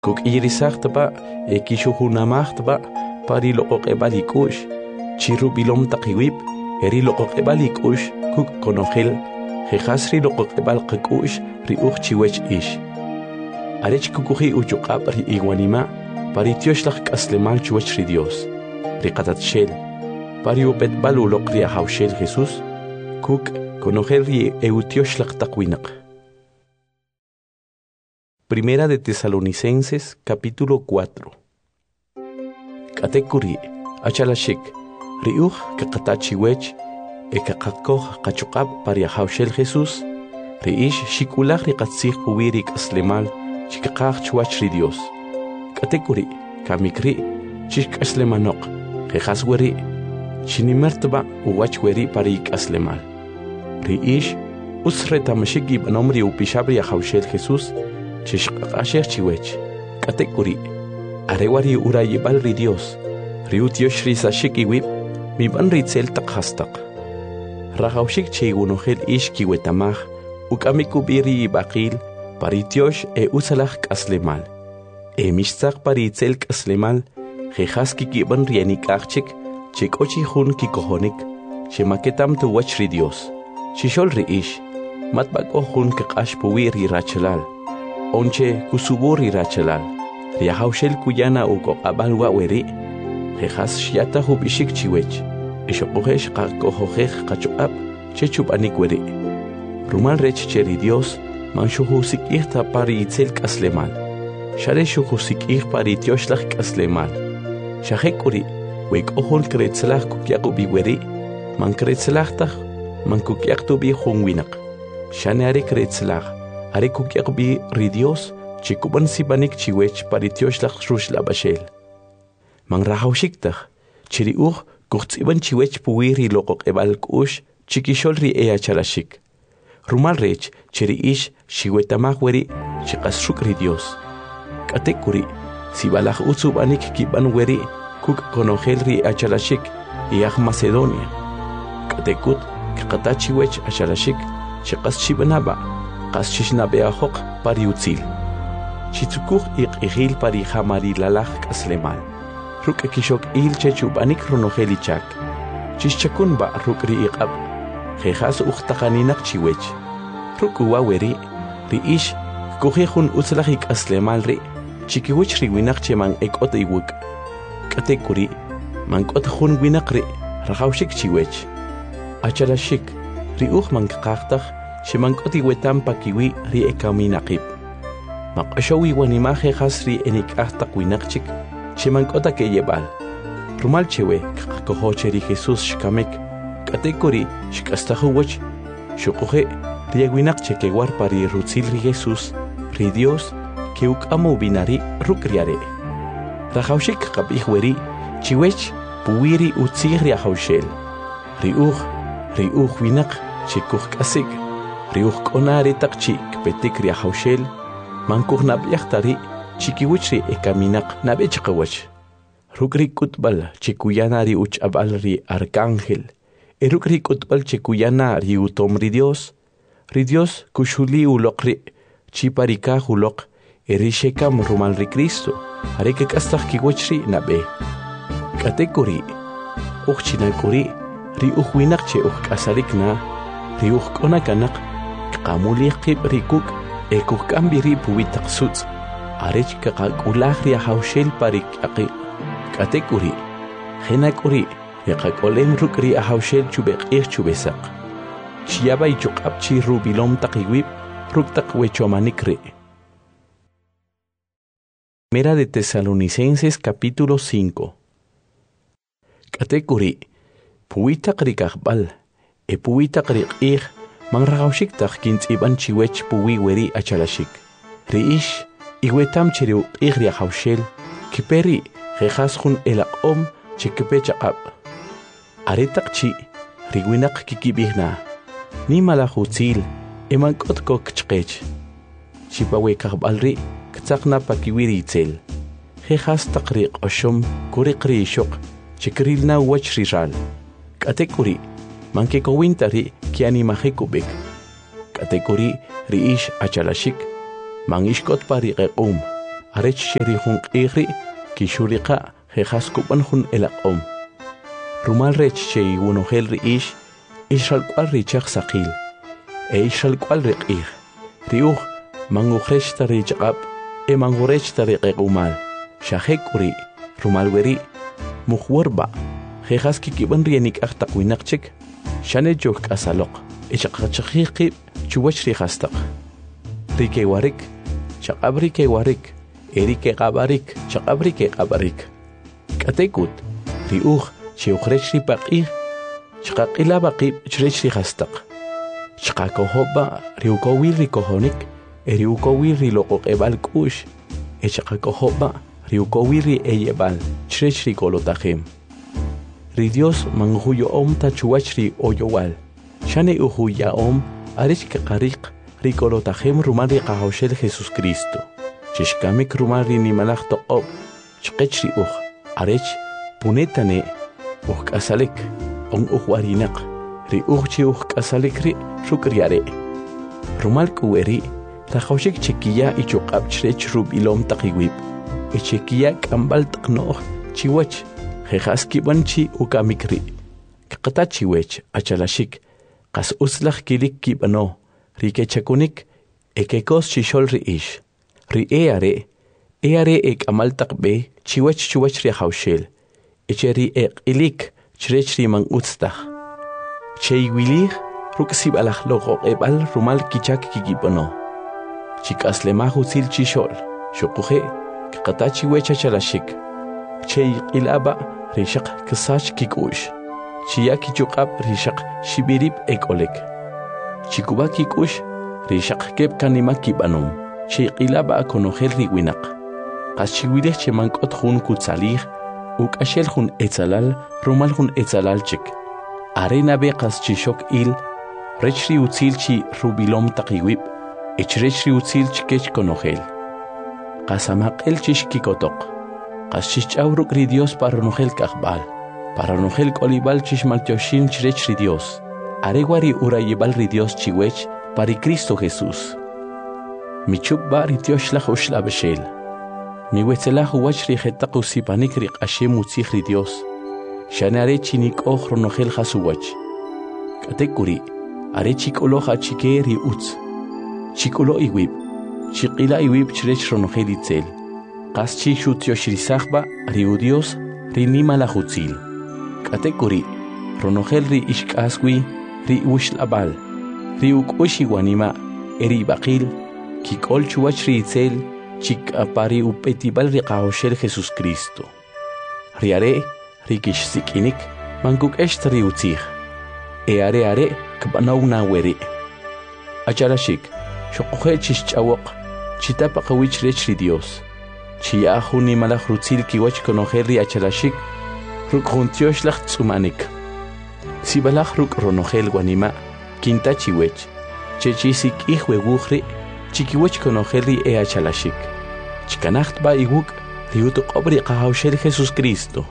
Kuk irisaqtaba ekishuhunamaqtaba pari loqoqebalikush chiru bilom taqiwib eri loqoqebalikush kuk konojel jejasri loqoqebal qakush riuj chiwech ish arech kukuji uchuqab ri iwanima pari tioshlaq k'aslemal chiwech ri Dios ri qatatshel pari upetbal uloq ri ahawshel Jesús kuk konojel ri eutioslaq taqwinaq. Primera de Tesalonicenses, capítulo 4. Katekuri, achalashik, riuj kakatachiwech, ekakakoj kachuqab pariahawshel Jesús, riish shikulaj rikatzij puwirik aslemal, chikakaj chuach ri Dios. Katekuri, kamikri, chik aslemanok, jejasweri, chinimertba uwachweri parik aslemal. Riish, usretamashik ibanomri upishabri ahawshel Jesús, Chishqasher chiwech, katekuri, arewari urayibal ri Dios, riutiosh risashik iwib, miban ritzel takhastak. Rahawshik chigunohel ish kiwetamaj, ukamikubiri ibaqil, paritiosh usalach kaslemal. Mishtzak paritzel kaslemal, jejaski kiban rienikachik, chikochi hun kikohonik, chemaketam tuwach ri Dios. Chishol ri ish, matbako hun kakash puwiri rachalal. Onche kusuburi rachalal, riahawshel kuyana uko abalwa weri, jejas shiata hubishik chiwech, ishokohesh kakohojej kachuap, chechup anikweri. Rumal rech cheri Dios, manshuhusik ihta pari itzel kaslemal, share shuhusik ih pari tioshlach kaslemal. Shahekuri, wek ohon kretzlach kukyaku biweri, man kretzlachtach, man kukyaktu bi hungwinak, shaneare kretzlach. Are kukyakbi ri Dios, chikuban sibanik chiwech paritioslach shrush labashel. Man rahawshiktaj, chiri kuchtsiban chiwech puwiri loqoq ebal kush, chikishol ri chalashik. Rumal rech, chiri ish, shiwetamaj weri, chikasruk ri Dios. Katekuri, sibalaj utsubanik kiban weri, kuk konojel ri chalashik, iaj Macedonia. Katekut, kakata chiwech chalashik, chikas chibanaba. Qaschishna beahok pari utzil. Chitzukuj iqihil pari hamari lalaj kaslemal. Ruk ekishok il chechubanik ronojelichak. Chischakun rukri iqab. Jejas uhtaqaninak chiwech. Ruk uwaweri, ri ish, kujejun utzlajik aslemal ri, chikiwich ri winak cheman ekot iwuk. Katekuri, mankot jun winak ri, rajawshik chiwech. Achalashik, ri man kakaktaj, Shimankoti wetam pakiwi ri ekaminaqib. Maqashawi wanimaje hasri enikahtak winakchik, shimankota keyebal. Rumal chewe, kakohocheri Jesús shkamek, katekori shkastahuwach, shukoje, riaguinakche que warpari rutzil ri Jesús, ri Dios, que ukamo binari rukriare. Rajaushik kapihweri, chiwech, puwiri utzig riahaushel. Riuj winak, chikuj kasik. Riuj konari takchi kpetik riahawshel, mankuj nabiachtari, chikiwichri ekaminak nabechkawach. Rukri kutbal chikuyana ri uch abal ri arcángel, erukri kutbal chikuyana ri utom ri Dios kushuli ulokri, chiparika ulok, erishekam rumal ri Cristo, areke kastak kiwachri nabe. Katekuri, uchinakuri, ri uchwinakche uchkasalikna, ri uchkonakanak, Kamuli rikuk ekuk kambiri puwitak suts arech kakakulaj riahawshel parik aqi katekuri jenakuri yaqakolem rukri ahawshel chubeqih chubesaq chiyabay chuqapchi rubilom taqiwib ruktak wechomanikri. Primera de Tesalonicenses capítulo 5. Katekuri puwitak rikaqbal puwitak riqih man ragawshik tak kintsiban chiwech puwi weri achalashik. Riish, iwetam chiriu igria hawshel, kiperi, jejashun elaqom, chikepe chaqab. Aretak chi, riwinak kikibihna. Ni malahutzil, emankot kok chqech. Chipawe kahbalri, ktsakna pakiwiri itzel. Jejas takriq oshom, kurikri ishok, chikrilna wach rijal. Katekuri, manke kowintari kiani mahekubik. Katekuri riish achalashik, mangishkot pari qequm, arech sherihun q'iri kishuriqa jejaskupan jun elaq'om rumal rech chey wunojel ri'ix ixralq'wal richaq saqil ixralq'wal riq'ij riuj mangujrech ta richaq'ab mangurech ta riq'eq'umal xajek uri rumal weri mujworba jejas kikiban rienik'aj taq winaq chik xane choj k'asaloq ichaqachaqij qib' chuwach rijastaq rikewarik chaq'ab rikewarik rikeq'ab'arik chaq'ab rikeq'ab'arik k'atekut riuj chiujrech ripaq'ij chqaq'ilaba qib' chrech rijastaq chqakojob'a riukowil rikojonik riukowil riloq'oq'eb'al k'u'x chqakojob'a riukowil ri'eyeb'al chrech rikolotajem ri Dios manjuyo'om ta chuwach ri oyowal xane ujuya'om arech kaqariq rikolotajem rumal riqajawxel Jesucristo chixkamik rumal rinimalaj toq'ob chqech riuj arech punetane ujk'asalik on ujwarinaq riuj chi ujk'asalik ri ruk'riare rumal k'uweri rajawxik chekiya ichuq'ab chrech rub'ilom taq iwib' chekiya k'amb'al taq no'j chiwach jejas kiban chi ukamik ri kaqata chiwech achalaxik qas uslaj kilik kib'ano rikechakunik ekekos chixol ri'ix ri are ek'amal taq b'e chiwach rihawxel echeri eq'ilik chrech riman utztaj cheywilij ruk'sib'alaj loq'oq'eb'al rumal kichak kikib'ano chik'aslemaj utzil chixol xuquje kaqata chiwech achalaxik cheyq'ilaba rixaq ksach kik'u'x chiya kichuq'ab rixaq xib'irib' ek'olek chikuba kik'u'x rixaq keb' kanima kib'anom cheyq'ilaba akonojel riwinaq qas chiwilej chemank'ot jun kutzalij uk'axel jun etzalal rumal jun etzalal chik are nabe qas chixok il rech riutzil chi rubilom taq iwib' ichrech riutzil chikech konojel qas amaq'el chix kikotoq qas chixch'aw ruk' ri Dios para nojel k'ajb'al para nojel k'olib'al chix maltioxin chrech ri Dios arewa ri urayib'al ri Dios chiwech pari Cristo Jesús michub'a ri tioxlaj uxlab'exel miwetzelaj uwach ri jetaq usipanik ri q'axem utzij ri Dios xane are chinik'oj ronojel jas uwach k'atekuri are chik'oloj achike ri utz chik'ulo iwib' chiq'ila iwib' chrech ronojel itzel qas chi xutioxrisajb'a ri uDios ri nimalaj utzil k'atekuri ronojel ri ixk'aswi ri uxlab'al ri uk'ux iwanima eri b'aqil kik'ol chuwach ri itzel chik'apari up'etib'al riqajawxel Jesucristo ri are ri kixsik'inik mankuk'ext ri utzij are kb'anaw naweri achalaxik xoqoje chixch'awoq chitapaqawich rech ri Dios chiya jun nimalaj rutzil kiwach konojel ri achalaxik ruk' jun tioxlaj tz'umanik sib'alaj ruk' ronojel wanima kinta chiwech chechisik'ij wewuj ri chikiwach konojel ri achalaxik chikanajtb'a iwuk' ri utoq'ob' ri qajawxel Jesucristo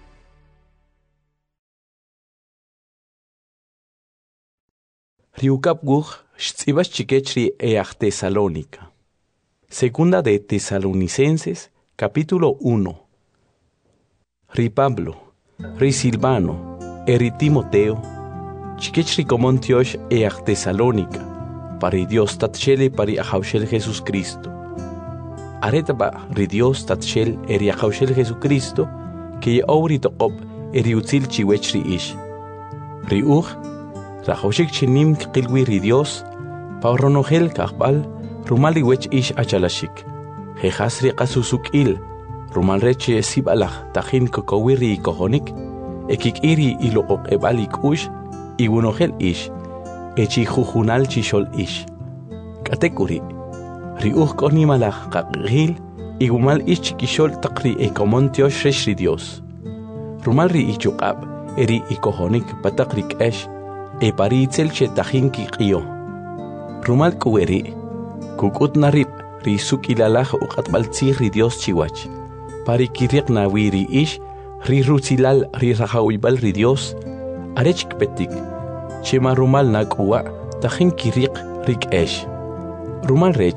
ri ukapguj xtz'ib'ax chikech ri aj Tesalónica Segunda de Tesalonicenses, capítulo 1. Ri Pablo, ri Silvano, ri Timoteo, chikech ri komon tiox aj Tesalónica, pari Dios tatxele pari ajawxel Jesucristo. Aretaba ri Dios tatxel eri ajawxel Jesucristo, que ye'ow ri toqob eri utzil chiwech ri ix. Ri uj, rajawxik chinim qilwi ri Dios, pa ronojel kajb'al, rumal riwech ix achalaxik jejas ri qasusuk'il rumal rech sib'alaj tajin kokowir ri ikojonik ekik'iri iloq'oq'eb'al ik'u'x iwunojel ix echijujunal chixol ix k'atekuri ri uj k'o nimalaj qaq'ijil iwumal ix chikixol taq ri ekomon tiox rech ri Dios rumal ri ichuq'ab' eri ikojonik pataq ri k'ex pari itzel che tajin kiq'iyo rumal k'uweri kuk'ut narib ri suk'ilalaj uq'atb'al tzij ri Dios chiwach pari kiriq nawi ri ix ri rutzilal ri rajawiyb'al ri Dios arech kpetik chema rumal nak'uwa tajin kiriq ri k'ex rumal rech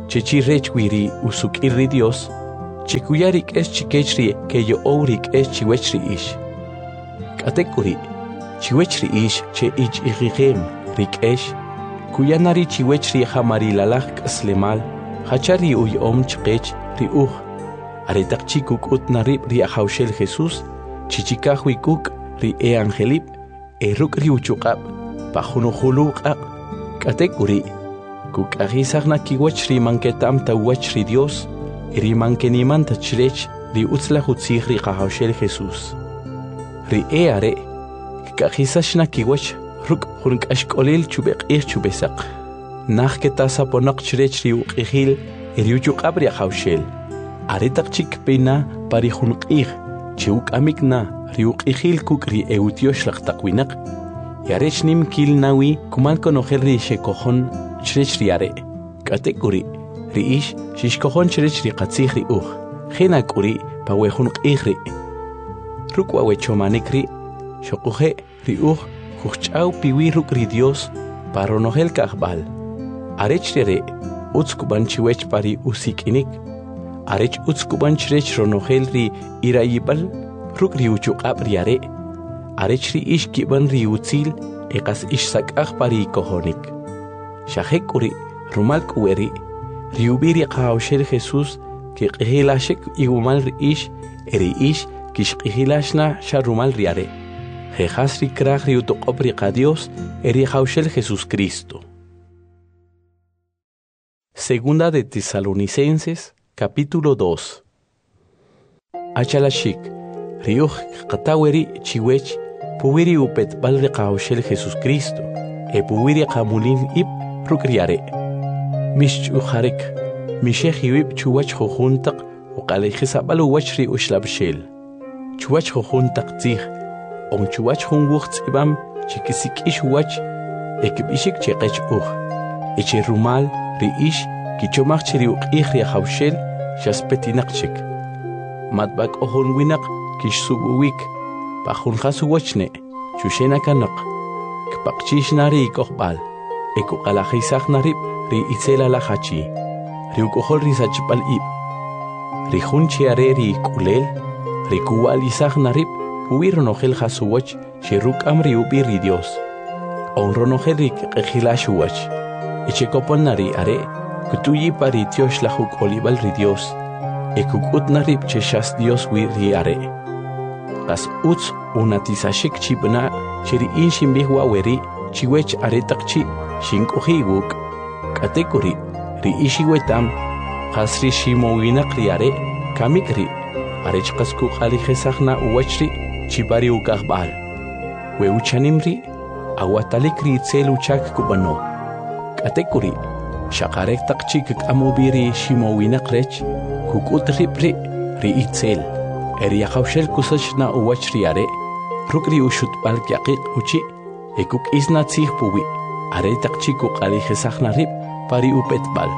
chechirech wiri usukirri Dios, chekuyarik es chikechri que yo ourik es chiwechri ish. Katekuri, chiwechri ish che ich irigem rik esh, kuyanari chiwechri hamari lalak slemal, hachari uy chkech ri aretak chikuk utnarib ri ahaushel Jesús, chichikahui kuk ri angelip, ruk ri uchukab, pajunuhulukab, katekuri, kuk agisagna kiwach ri manketam ta wach ri Dios, ri mankeniman ta chrech ri utzla hutzig ri ahaushel Jesús. Ri are, kagisashna kiwach ruk hunk ashkolil chubek chubesak. Nach ketasa ponak chrech ri ukihil, ri uchukab ri ahaushel. Aretak chik pena pari hunqih, chiuk amikna, riuk ihil kukri eutiosh laqtaquinak. Yarech nim kil nawi, kumal konojer ri shekohon chrech riare. Katekuri, riish, shishkohon chrech ri qatzih ri Jenakuri, pawe hunqih ri. Rukwa wechomanikri, shokuhe ri kuchau piwi rukri Dios, paronohel kahbal. Arech riare, utskuban chiwech pari usikinik. Arech utskuban chrech ronohel ri irayibal, ruk ri uchukab riare. Arech ri ish kiban ri utzil, ekas ish sakah pari kohonik. Shahekuri, rumal kueri, ri ubiri qahaushel Jesús, ki qihilashek igumal ri ish, eri ish, kish qihilashna sharumal riare. Jejas ri krach ri utoqob ri qadios, eri qahaushel Jesús Cristo. Segunda de Tesalonicenses, capítulo 2. Achalashik, riuj qataweri chiwech, puwiri upet balri qahaushel Jesús Cristo, puwiri qamulin ib rukriare. Mish ujarek, mishech iwib chuwach jujuntaq, uqalejisabal uwachri ushlabshel. Chuwach jujuntaq tzih, on chuwach junwuchtz ibam, chikisik ish uwach, ekibishik cheqech eche rumal, ri ish, kichomach chiri uqih ri haushel, shaspetinak matbak ohon winak kish subuwik pahun khasuwachne chushena kanak kpaqchish nari kohbal eko qalajisaq narib ri itzela la hachi ri ukohol ri sachpal ib ri hunchi are ri kulel ri kuwal isaq narib uwironojel khasuwach shiruk amri ubi ri Dios onronojel ri qejilashuwach echekopon nari are kutuyi pari tiosh la huk olibal ri Dios ekukut narib cheshas Dios wiri are. As uts unatisashik chibna chiri inshin bihwa weri chiwech aretakchi shinkohi wuk. Katekuri ri ishiwetam hasri shimowinak ri are kamikri arechkasku khalijesagna uwachri chibari ukahbal. Weuchanimri awatalikri itzel uchak kubano. Katekuri shakarek takchi amubiri shimowinak rech kukut ripri ri itzel eri yaqawshel kusachna uwachri are rukri ushut bal yaqiq uchi ekuk isna tzih puwi are takchi kuqali jesagna rip pari upetbal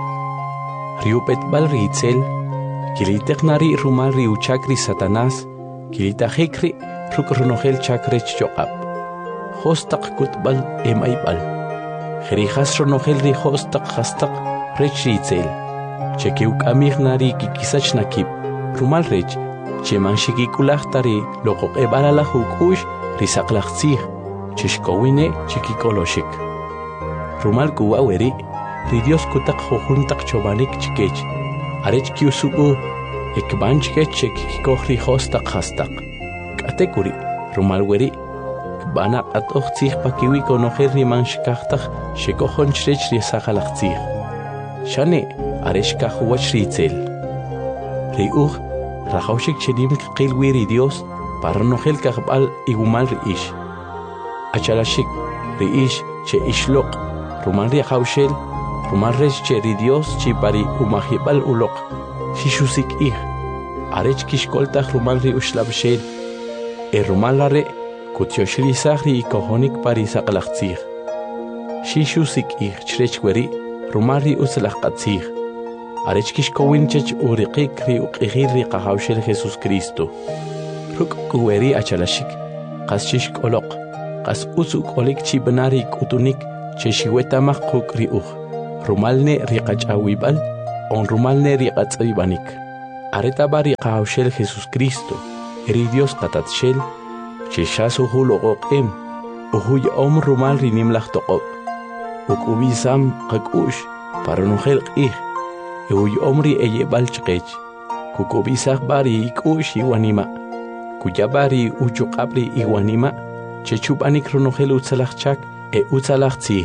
ri itzel kiliteknari rumal ri uchakri Satanás kilitajikri rukronojel chakrech yoqab hostaq kutbal emaybal jerijas ronojel ri hostaq hastaq rech ri itzel chekeuk amignari kikisach nakib rumal rech cheman shikikulahtari loqoq ebalala hukush risaqlaqtzih chishkowine chikikoloshik rumal kuwaweri ri Dios kutaq jujuntaq chobanik chikech arech kiusubu ekban chikech chekikikoj ri hostaq hastaq katekuri rumal weri kbana qatoqtzih pakiwi konojel ri manshkaqtaq shekojon chrech ri saqalaqtzih shane areshka huwach ritzel. Riuj, rajaushik chenim qilwi ri Dios, paranohel kahbal igumal riish. Achalashik, riish che ishloq, rumal rajaushel, rumal resh che ri Dios chi pari umahibal uloq, shishusik ih. Arech kishkoltach rumal ri ushlabshel, rumal lare, kutyoshrisach ri ikohonik pari saqlaqtzih. Shishusik ih chrechweri, rumal ri uslaqatzih. Arech kishkowinchech uriqik ri uqihir ri qahaushel Jesús Cristo. Ruk kuweri achalashik, qas shishkoloq, qas usuk olik chibnari kutunik, cheshiwetamaq quk ri rumalne ri qachawibal, onrumal neri qatz'ibanik. Areta bari qawshel Jesus Cristo, eri Dios qatatshel, cheshasu huloqoqim, uhuy rumal rinim laqtoqob. Ukubisam qakush, paranujel qih, uhuy ri eyebal chqech, kukubisaq bari ikush iwanima, kuyabari uchuqabri iwanima, chechubanik runujel utzalaqchak utzalaqtzij.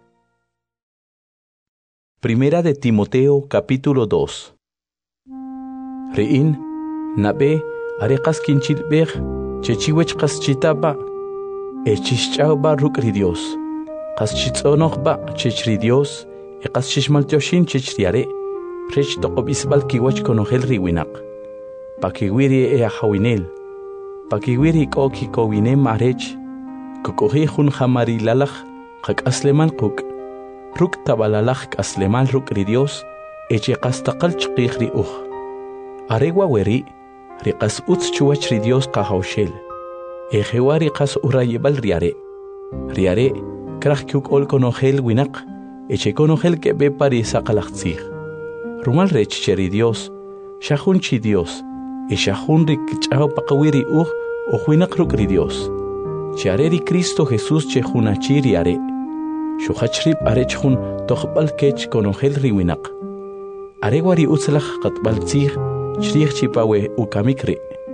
Primera de Timoteo, capítulo 2. Rein, nabe, areqas kinchilbej, chechiwech qaschitaba, echishchauba rukri Dios, qaschitzonoqba chechri Dios, qaschishmaltioshin chechriare, rech toqobisbal kiwach konojel riwinak, pakiwiri ahawinel, pakiwiri koki kowinem arech, kukohi hun jamarilalaj, qakasleman quk, ruk tabalalaj kasleman rukri Dios, eche qastaqal chqijri Aregua weri, riqas utz chuach ri Dios qahawshel. Ejewa riqas urayebal riare. Riare, kraj kiuk ol konojel winak, eche konojel kebe pari saqalaqtzij. Rumal rech cheri Dios, shahun chi Dios, shahun rik chao paqawiri winak rukri Dios. Chiare ri Cristo Jesús che junachi riare. Shuhachrib arech jun toqbal kech konojel ri winak. Aregua ri utzlaj qatbal tzij, Chrich chipawe ukamikri.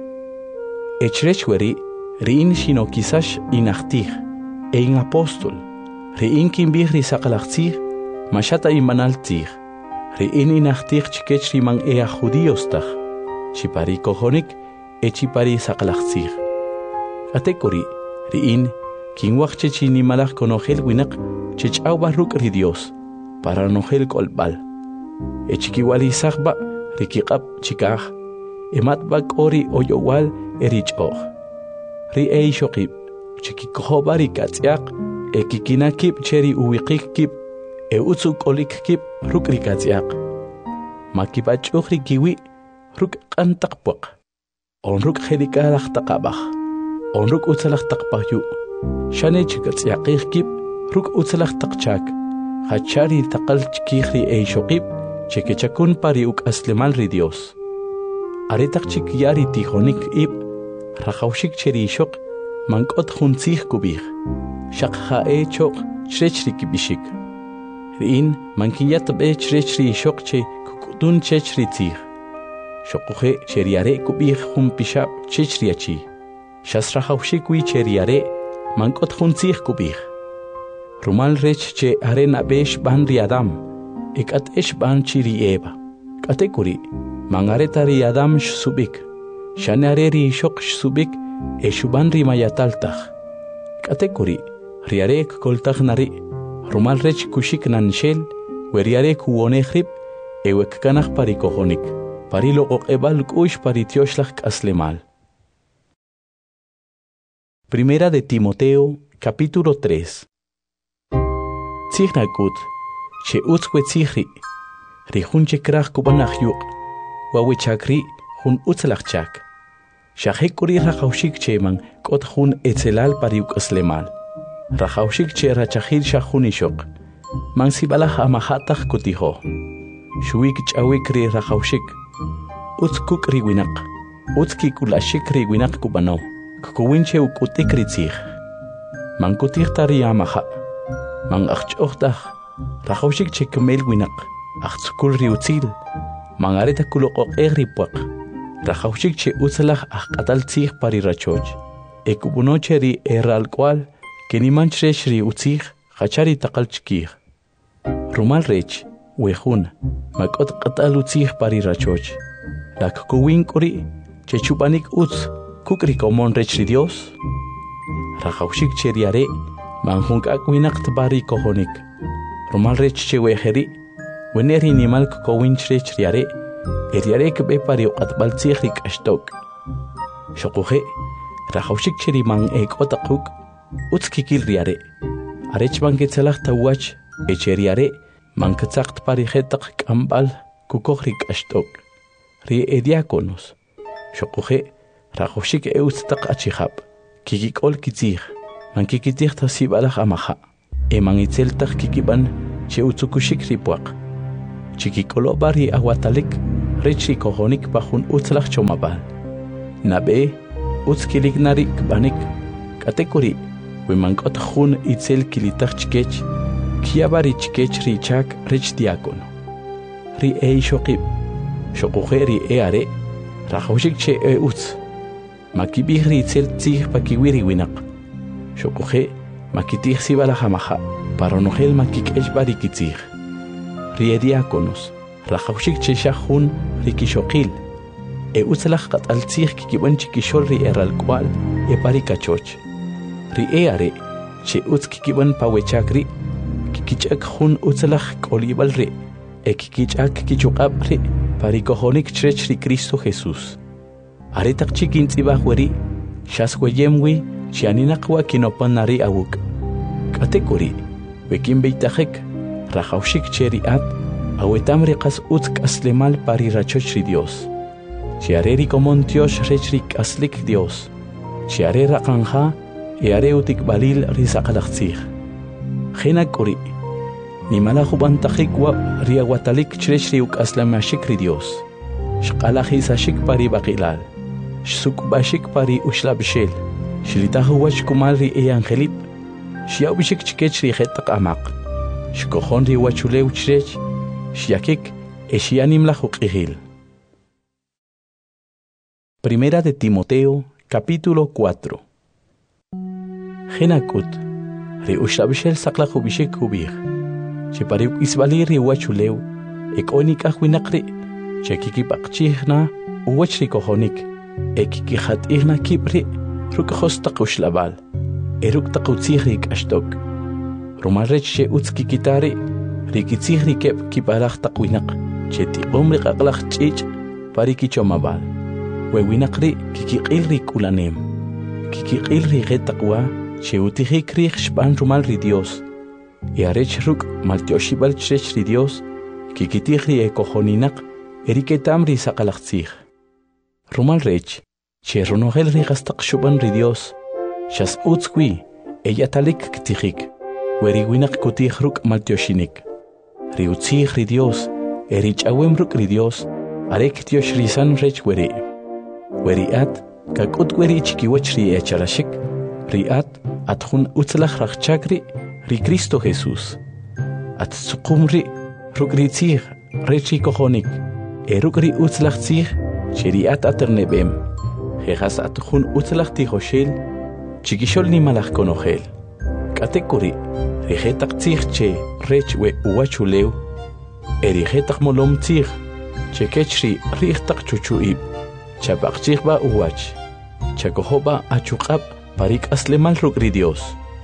Echrechweri, riin shino kisash inachtij, ein apostol, riin kimbihri saqalaqtzij, mashata imanaltzij, riin inachtij chikechri man judíostaj, chipari kojonik, chipari saqalaqtzij. Atekori, riin, kinwaj chechinimalaj konojel winak, chechauba rukri Dios, para nojel kolbal. Echikiwali saqba, Rikiqab chikaj, ematbak ori oyowal erichoj. Ri eishokib, chikikohobari katziak, kikinakib cheri uwiqikib, utzuk olikkib rukri katziak. Makibachuhri kiwi, ruk qantakpuak. Onruk helikalaj taqabaj, onruk utzalaj taqpahyu. Shane chikatziakikib, ruk utzalaj taqchak. Hachari taqal chikihri eishokib, Chekechakun pari aslemal ri Dios. Aretak chikyari tijonik ib, rajawshik cherishok, mankot juntzij kubij. Shakha chok, chrechri kibishik. Riin, mankiyat be chrechri shok che kukudun chechri tzij. Shokuhe cheriare kubij jun pishab chechriachi. Shas rajawshik wi cheriare, mankot juntzij kubij. Rumal rech che arena besh ban riadam. Ikat ban chiri eba. Katekuri, mangaretari adam subik. Shanareri shok subik, eshuban rimayataltach. Katekuri, riarek koltach nari, rumal rech kushik nanshel, weriarek uonehrib, ewek kanach parikohonik, parilo ebal kush paritioslach aslemal. Primera de Timoteo, capítulo 3. Tzignakut. Che utzwe tzihri, rihun che krach kubanach yuk, wawe chakri hun utzlachchak. Shahekuri rachaushik che man kot hun etzelal pariuk aslemal. Rachaushik che rachahil shahun ishok. Man sibalach amahatach kutiho. Shuik chawikri rachaushik. Utzkuk riwinak. Utzki kulashik riwinak kubano. Kukuwinche ukutikri tzih. Man kutichtari amaha. Man achchochtach. Rajawshik chekmel winak, achtzukul riutzil, mangareta kuloqoq egripuak. Rajawshik che utzalaj atal tzij pari rachoch. Ekubunoche ri eralqual, que ni manchresh ri utzij, hachari takal chkij. Rumal rech, wejun, makot qatal utzij pari rachoch. Lak kuwinkuri, che chupanik utz, kukri komon rech ri Dios. Rajawshik che riare, manjunkak winak tbari kohonik. Rumal rech che wejeri, weneri nimal kowinch rech riare, eriare kbe pari uqatbal tzihrik ashtok. Shokuhe, rajawshik cheri man otakuk, utzkikil riare. Arech man ketzalach tawach, echeriare, man ketzakt pari hetak kambal, kukohrik ashtok. Ri ediakonos. Shokuhe, rajawshik eutztak achihab, kikikol kitzih, man kikitih tasibalach amaha. Eman itzeltak kikiban che utzukushik ripuak. Chikikoloba ri aguatalik, rechi kohonik pajun utzlach chomabal. Nabe, utzkilignarik banik, katekuri, wimankot jun itzel kilitach chikech, kiabari chikech ri chak rech diakono. Ri shokib, shokuhe ri are, rajoshik che utz. Makibih ri itzel tzig pakiwiri winak. Shokuhe, makitih sibala hamaha, paronogel makikesh bari kitzig. Ri diakonos, rajoshik che shahun ri kishokil. Utzlach kat al tzig kikiban chikishol ri eralkwal, pari kachoch. Ri are, che utz kikiban pawechakri, kikichak hun utzlach kolibal ri, kikichak kichukab ri, pari kohonik chrech ri Cristo Jesús. Aretak chikin tzibahweri, shasweyemwi, chianinakwa kinopanari awuk. Katekuri, wekin beitajek, rajaushik cheriat, awetam riqas utz aslemal pari rachoch ri Dios. Chiareri komontiosh rechrik aslik Dios. Chiare raqanja, are utik balil risaqalaqtzig. Genakuri, nimala jubantajikwa riawatalik chrechri uk aslamashik ri Dios. Shqalajisashik pari baqilal. Shsukbashik pari ushlabshel. Shlitahuwach kumal ri angelip. Shiaubishik chikech ri jetaq amaq. Shkojon ri wachulew chrech. Shiakik eshianim la juqihil. Primera de Timoteo, capítulo 4. Genakut, ri ushlabshel saqlajubishik kubir. Chepariuk isbali ri wachulew, ekonik ahwinakri, chekikipaqchihna, uwachri kohonik, ekikijatihna kipri, rukjos taqushlabal, eruk taqutzihrik ashtok. Rumarech che utzkikitari, rikitzihri kep kiparaj taqwinak, chetiqomri qaqlaj chich, parikichomabal. Wewinakri kikiqilri kulanem, kikiqilri getaqwa, cheutijikri xpan rumal ri Dios. Arech ruk maltioshibal chrech ri Dios, kikitijri ekohoninak, eriketamri saqalaqtzig. Rumal rech, che ronogel ri gastaqshuban ri Dios, shas utzkwi, eyatalik ktijik, weriwinak kutij ruk maltioshinik. Ri utzig ri Dios, erich awem ruk ri Dios, arek tiosh risan rech weri. Weriat, kakut weri chikiwach ri echarashik, riat, atjun utzlach rachchakri, ri Cristo Jesús. At tsukumri, ruk ri tzig, rechi kohonik, eruk ri utzlach tzig, cheriat aternebem. Jejas atjun utzlach tijoshel, chikishol ni malach konogel. Katekuri, rijetak tzig che rech we uwachulew, erijetak molom tzig, chekechri rijetak chuchuib. Chapaqchigba uwach, chakohoba achukab parik aslemal rukri Dios.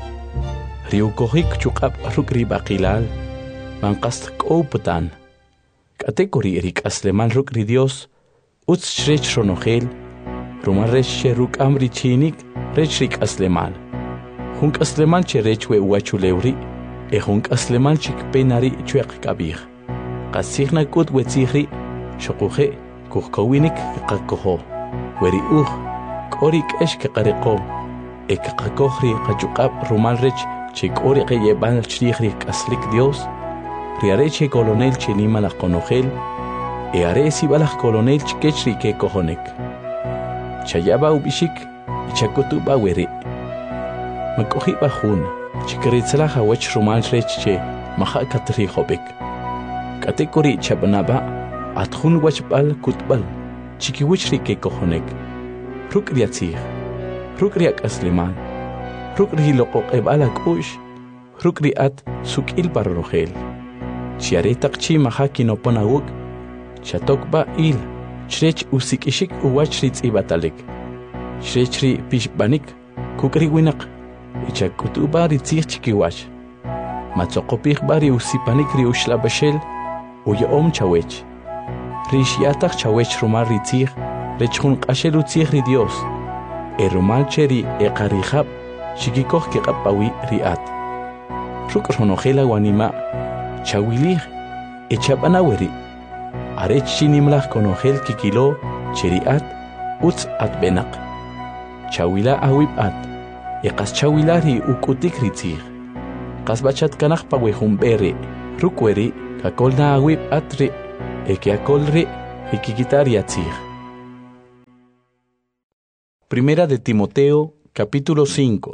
Riukohik chukab rukri baqilal, manqast kouputan. Katekuri erik aslemal rukri Dios, utz shrech ronogel, rumaresh ruk amri chinik, rechrik aslemal. Hunk aslemal cherechwe uwachulewri, hunk aslemal chikpenari chuek kabir. Qasigna kut wetzihri, shokuhe, kuhkowinik qakoho. Weri korik eshke qariqo. Qakohri qachukab rumalrech chikori qeyebal chrihri kaslik Dios. Riareche colonel chenima la konogel. Aresi balaj colonel chikechri ke kohonek. Chayaba ubishik chakutuba weri. Makohi bajun chikritzla hawach rumalrech che mahakatri hobek. Katekori chabanaba atjun wachbal kutbal, chikiwichri ke kohonek. Ruk riatzig, ruk riak asliman, ruk rilokok ebalak ush, ruk riat sukil parrogel. Chiaretak chi mahaki no ponawuk, chatokba il, chrech usikishik uwachritz ibatalik. Chrechri pishbanik, kukri winak, ichakutuba ritzig chikiwach. Matzokopich bari usipanik ri ushlabashel, uyaom chawech. Rishiatach chawech rumar ritzig, rechun qashel utzig ri Dios. Rumal cheri eqarihab, shikikoh keqapawi riat. Ruk ronogela wanima, chawilih, echabanaweri. Arech shinimlach konogel kikilo, cheriat, utz at benak. Chawila awib at, eqas chawilari ukutik ritzig. Qasbachat kanach pawehum bere, rukweri, kakol na awib atri, eke akolri, ikikitar yatzir. Primera de Timoteo, capítulo 5.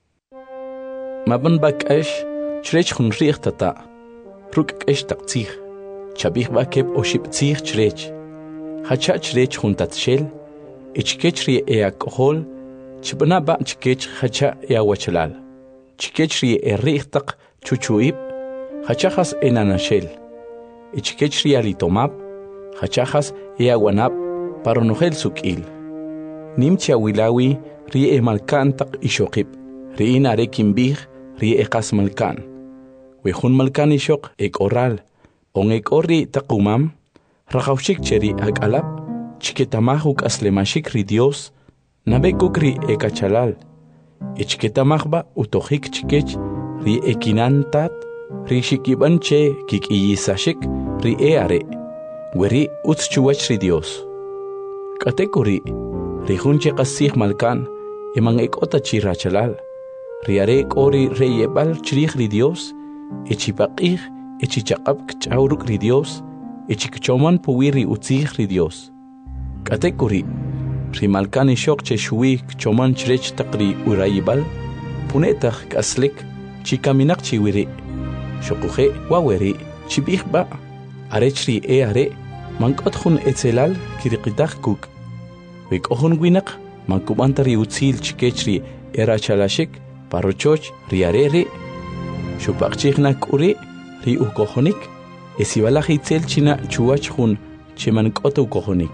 Maban bakash, chrech hun riech tata, ruk esh takzir, chabich bakeb oship tzir chrech, hacha chrech hun tatshel, ichkech ri alcohol, chibna ba chkech hacha wachalal, chkech ri riech tak chuchuib, hachachas enanashel, ichkech ri alitomab, hachachas aguanab, paronogel sukil. Nimcha wilawi ri malkan tak ishokib, ri inarekin bih ri ekas malkan. Wehun malkan ishok ek oral, on ek ori takumam, rakaushik cheri agalab, chiketamahuk aslemashik ri Dios, nabekuk ri ekachalal, ichiketamahba utohik chikech ri ekinantat, ri shikiban che kikiyisashik ri eare, weri utschuwach ri Dios. Katekuri, Rihunche qasih malkan, emang ekota chirachalal, riare ori reyebal chirih ri Dios, echipaqih, echichaqab kchauruk ri Dios, echikchoman puwiri utzih ri Dios. Katekuri, rimalkan ishok cheshui kchoman chrech taqri urayibal, punetah kaslik, chikaminak chiwiri, shokuhe waweri, chibihba, arechri are, mankotjun etzelal kiriqitah kuk. Wik ohun winak, mankubantari utzil chikechri era chalashik, parochoch riareri, shupakchiknak uri, ri ukohonik, esibalaj itzel china chuachjun chimankota ukohonik.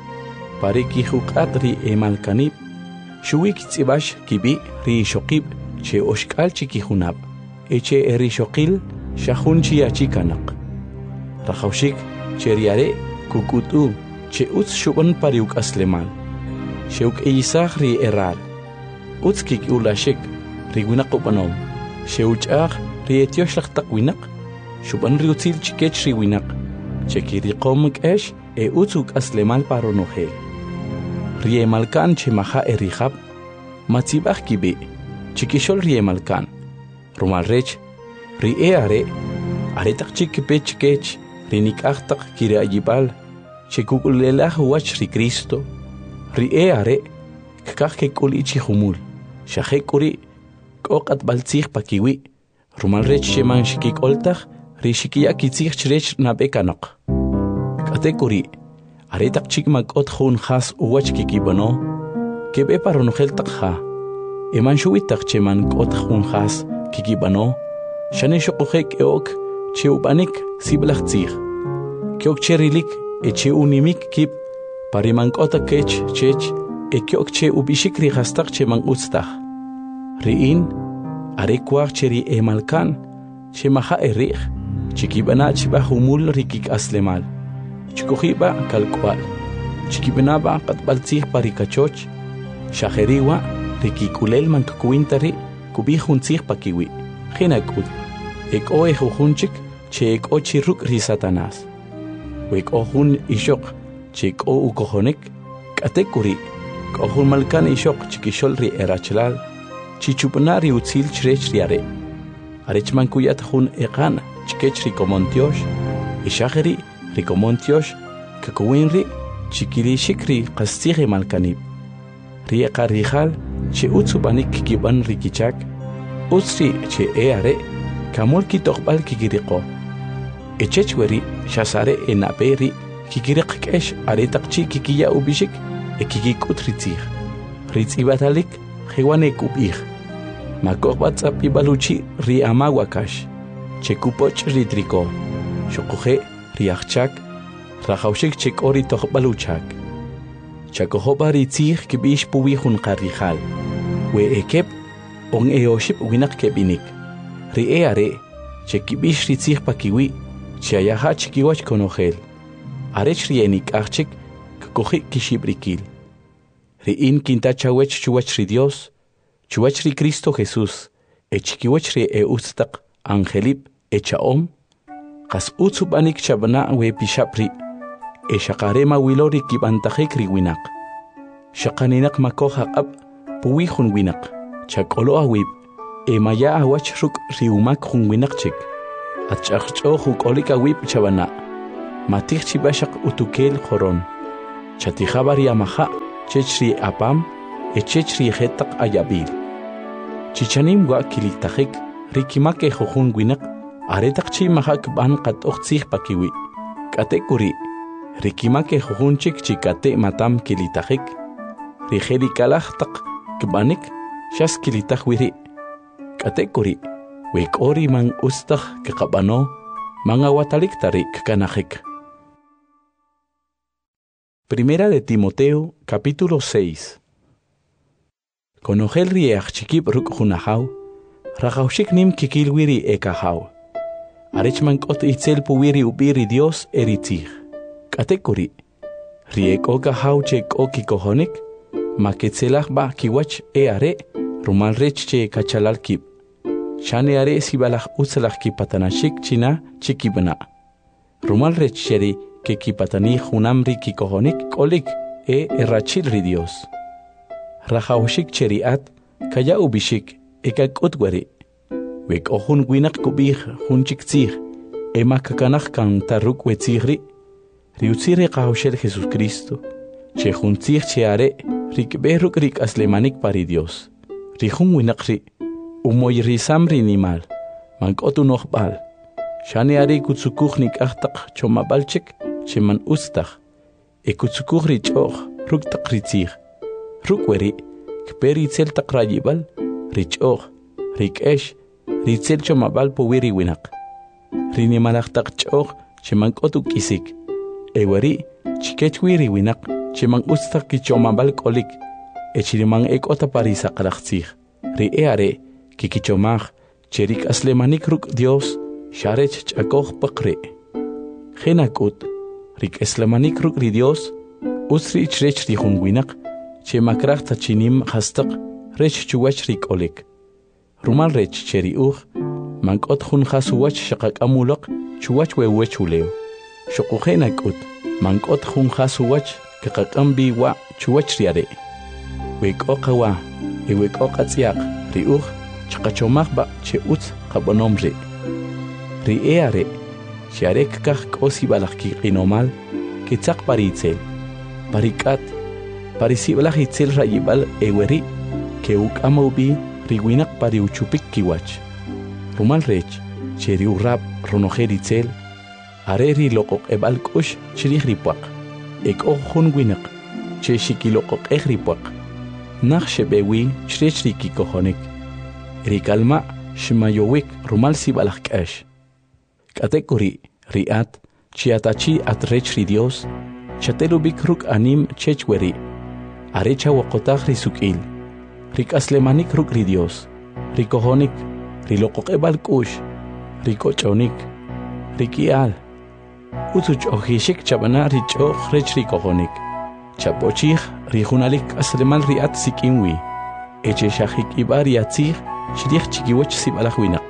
Pariki hukat ri emalkanib, shuwik tzibash kibi ri shokib, che oshkal chikihunab, eche eri shokil, shahun chiachikanak. Rajaushik, che riare, kukutu, che utz shuban pariuk aslemal. Sheuk eisach ri eral. Utz kik ulashik, ri winak upanom. Sheuchach ri etioshach tak winak. Shuban ri utzil chikech ri winak. Cheki ri komik esh, utzuk aslemal paronohel. Ri emalkan che maha erihab. Matzibach kibi, chikishol ri emalkan. Rumalrech, ri eare, aretak chikipe chikech, ri nikachtak kiri ayibal. Chekukulelah wach ri Cristo, ri eare, kakake kulichi humul, shahekuri, kokat baltzich pakiwi, rumalrech sheman shikik oltach, ri shikiyakitzich chrech nabekanok. Katekuri, aretak chikmak ot hun has uwach kikibano, kebe paronogel takha, eman shuitak cheman ot hun has kikibano, shane shokuhek eok, cheubanik siblachtzich, kiok cherilik, eche unimik kip parimankota kech chech ekyok che ubishik ri hastak che man ustach riin are kwach cheri emalkan che maha erich chikibana chiba humul rikik aslemal chikohiba kalkwal chikibanaba qatbaltzih parikachoch shaheriwa rikikulel mankuintari kubihuntzih pakiwi khinakut eko ehujunchik che eko chiruk ri Satanás. Wik ohun ishok, chik o ukohonik, katekuri, kohun malkan ishok chikishol ri erachlal, chichupanari utzil chrech riare. Arechman kuyat hun ekan, chikech rikomontiosh, ishaheri rikomontiosh, kakuinri, chikiri shikri qastiri malkanib. Ri ekarihal, che utsubanik kiban rikichak, utsri che eare, kamul kitokbal kikiriko. Echechweri, shasare enaperi, kikiriq kesh aretakchi kikiya ubishik, ekikikut ritzich. Ritzibatalik, hewanek ubich. Makokbat baluchi ri amawakash. Chekupoch ritriko. Shokuhe riachchak, rajaushik chekori baluchak. Chakohoba ritzich kibish puwihun karihal. We ekep, on eoship winak kebinik. Ri eare, chekibish ritzich pakiwi. Chiayaha chikiwach konogel. Arech rienik achik, kakohi kishibrikil. Riin kinta chawech chuwach ri Dios, chuwach ri Cristo Jesús, chikiwach ri ustak angelip chaom, kas utsubanik chabana we pishapri, shakarema wilori kibantajik ri winak. Shakaninak makoha ab, puwihun winak, chakolo awib, maya awach ruk ri umak hun winak chik. Atchachcho hukolika wip chabana. Matich chibashak utukel khoron. Chatijabar yamaha, chechri apam, echechri hetak ayabil. Chichanim wa kilitahik, rikimake jojun winak, aretak chi mahak ban kat oxig pakiwi. Katekuri, rikimake jojunchik chikate matam kilitahik. Rijeri kalahtak kbanik, shas kilitah wiri. Katekuri, wekori man ustah kekabano, manga watalik tarik kanahik. Primera de Timoteo, capítulo 6. Conogel riech chikip ruk hunahau, rajaushik nim kikilwiri ekahau. Arechman kot itzel puwiri ubiri Dios eritzig. Katekuri, riek okahau chek okikohonik, maketzelach ba kiwach are, rumal rech che kachalal kip. Shane are sibalach utzelach kipatanashik china chikibna. Rumal rech sheri que kipatani junamri kikohonik kolik errachilri Dios. Rajaushik cheriat kaya ubishik ekak utwari. Wek ohun winak kubih hunchik tzig emakakanach kan taruk wetzigri. Riutziri kahaushel Jesus Cristo. Che huntzig cheare rikberuk rik aslemanik pari Dios. Rijun winakri umoyri samri nimal. Mankotu nochbal. Shane ari kutsukuchnik achtak chomabalchik. Cheman ustach, ekutsukuchri choch, ruk takritzig. Rukweri, kperi tzel takrayibal, richoch, rikesh, ritzel chomabal powiri winak. Rinimalach tak choch, cheman kotu kisik. Eweri, chikech wiri winak, cheman ustach kichomabal kolik, echiriman ekota parisa kalachzig. Rieare, kikichomach, cherik aslemanik ruk Dios, sharech chakoch pakre. Genakut, rik eslamanik ruk ri Dios, usri chrech ri hunwinak, che makrach tachinim hastak, rech chuwach rik olik. Rumal rech cheri mankot hun hasuwach shakak amulak, chuwach wewech uleo. Shokuhenak mankot hun hasuwach, kakakambi wa chuwach riare. Wek okawa, wek okatziak, ri chakachomach ba che utz kabonomri. Ri eare, Sharek kach kosi balaki inomal, kitzak paritzel, parikat, parisibalak itzel rayibal eweri, keuk amaubi, riwinak pariuchupik kiwach. Rumal rech, cheriu rap, ronojeritzel, areri lokok ebal kush, chirihripuak, ek ohun winak, che shikilokok ehripuak, nach shebewi, chrechri kohonik, rikalma, shmayowik, rumal sibalak kash. Katekuri riat chiatachi atrechri Dios chatelu bikruk anim chechweri arecha wakotach risukil rik aslemanik ruk ri Dios rikohonik rilokok ebal kush rikochonik rikial utuch ohishik chabana richoch rechri kohonik chapochich rijunalik aslemal riat sikinwi eche shahik ibar yatzig shlich chikiwach sibalach winak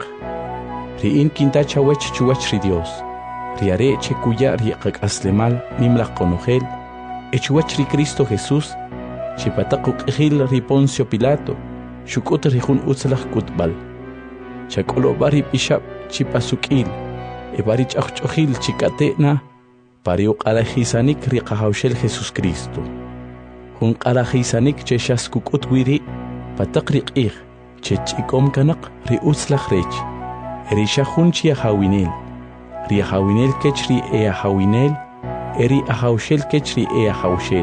Riin kinta chawech chuwach ri Dios. Riare chekuya riqak aslemal nimlaq konogel. Echuwach ri Cristo Jesús. Chipatakuk ejil ri Poncio Pilato. Shukut rijun utzlach kutbal. Chakolo bari pishab chipasukil. Ebarich achchohil chikatena. Pariuk alajisanik riqahaushel Jesus Cristo. Hun alajisanik cheshaskukut wiri. Patakriq ig. Chechikom kanak ri utzlach rech. Erisha hunchi ahawinel. Ri ahawinel kechri ahawinel. Eri ahawshel kechri ahawshel.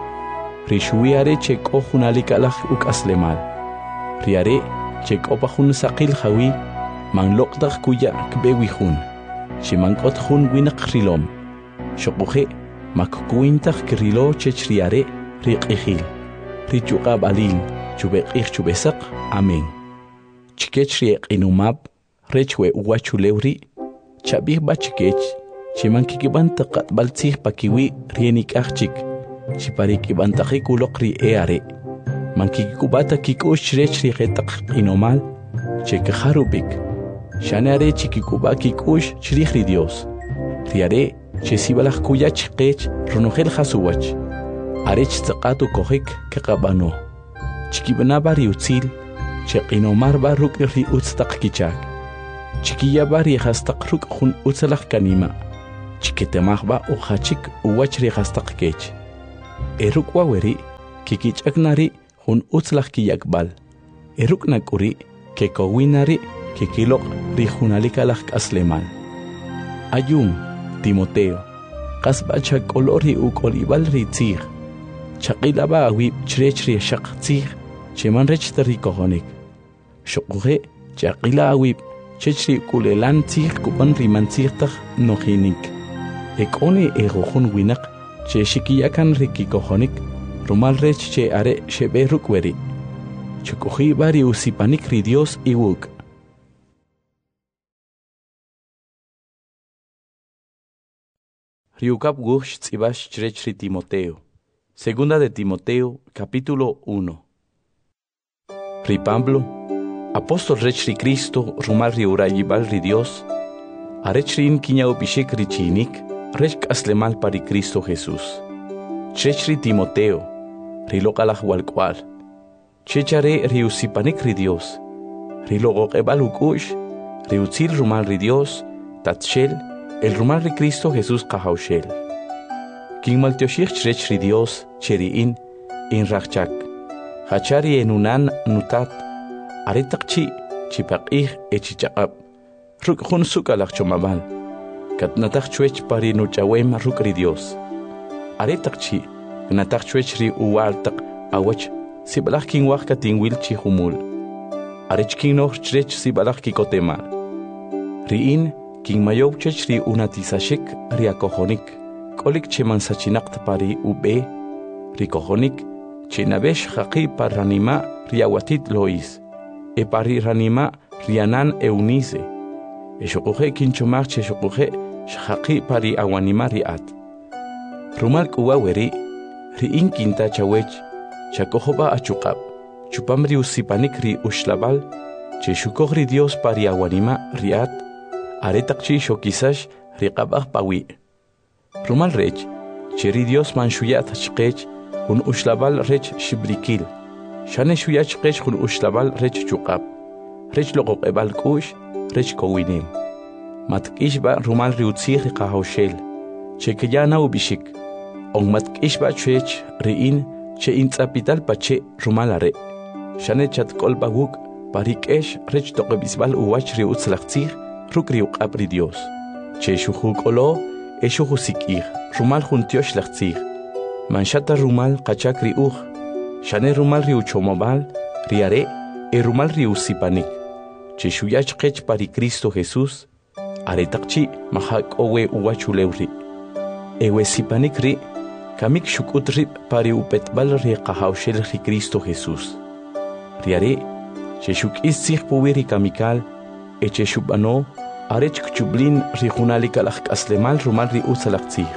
Ri shuiare chek ohunalik alach uk aslemal. Riare chek opahun sakil hawi. Man lokdach kuya kbewi hun. Shimankot hun winak rilom. Shokuhe makkuintach krilo chechriare riqihil. Ri chukab alin chubekich chubesak. Amen. Chikechri inumab. Rechwe uwachulewri, chabih bachikech, chimankikibantaqat baltzih pakiwi rienik achik, chiparikibantaqik ulokri eare, mankikubata kikush rechri getak inomal, chekaharubik, shanare chikikuba kikush chrihri Dios, riare chesibalach kuyach kech ronogel hasuwach, arech tzaqatu kohik kakabano, chikibanabari utzil, cheqinomar baruk ri utztaq kichak. Chiquillaba riqastaq ruk' jun utzalaq kanima. Chiquitemaqba uqachik uwach riqastaq kech. Eruk waweri kikich'aknari jun utzlaq kiyakbal. Eruk nak'uri kekowinari kikiloq rijunalikalaq k'aslemal. Ayum, Timoteo, qasba chak'olori uk'olibal ritzij. Chaqilaba awib chrech riexaq tzij cheman rechta rikojonik. Shoquje chaqila awib chechri kulelan tzij kuban rimantzijtaj nojinik. Ek'oni egojun winaq che xikiyakan rikikojonik rumal rech che are shebe rukweri. Chukuji bari usipanik ri Dios iwuk. Riukap gush tzibash chrech ri Timoteo. Segunda de Timoteo, capítulo 1. Ri Pablo, apóstol rech ri Cristo rumal ri urayibal ri Dios, arech rin kiña upishik ri chinik, rech aslemal pari Cristo Jesús. Chrech ri Timoteo, ri lokalaj walkwal. Chechare ri usipanik ri Dios, ri logoqebal ukush, ri utzil rumal ri Dios, tatshel, el rumal ri Cristo Jesús kahaushel. King maltioshich chrech ri Dios, cheriin, in rachak. Hachari enunan nutat, aretakchi, chipaqih echichaqab. Ruk jun sukalak chomabal. Katnatak chwech pari nuchawem ruk ri Dios. Aretakchi, gnatak chwech ri uwaltak awach, sibalak king waka tingwil chi humul. Arech king noh chrech sibalak kikotemal. Riin, king mayob chech ri unatisashik ri akohonik. Kolik cheman sachinakt pari ube, rikohonik, chenabesh haqi par ranima riawatit lois, e pari ranima rianan eunize, e shokuhe kinchomar che shokuhe shaqi pari awanima riat. Rumal kuwaweri, riin kinta chawech, chakohoba achukab, chupamri usipanik ri ushlabal, che shukohri Dios pari awanima riat, aretakchi shokisash riqabah pawi. Rumal rech, cheri Dios man shuyat chqech, hun ushlabal rech shibrikil. Shane shuyat chqech hun ushlabal rech chukab. Rech loqoq ebal kush, rech kowinim. Matkishba rumal riutzih kahaushel. Che kiyana ubishik. On matkishba chech riin, che intzapital pache rumalare. Shane chat kolba guk, parikesh rech toqebisbal uwach riutzlachtzih, ruk riuqab ri Dios. Che shuhuk olo, Esho husikir, rumal juntiosh lachtzir. Manchata rumal kachak riuch. Shane rumal riuchomobal, riare, e rumal riusipanik. Cheshuyach kech pari Cristo Jesús, aretakchi mahak owe uwachulewri. Ewe sipanik ri, kamik shukutri pari upetbal ri kahaushel ri Cristo Jesús. Riare, cheshuk istzir puwiri kamikal, e cheshubano, arech kchublin rijunali kalak aslemal rumal ri utzalaktzih.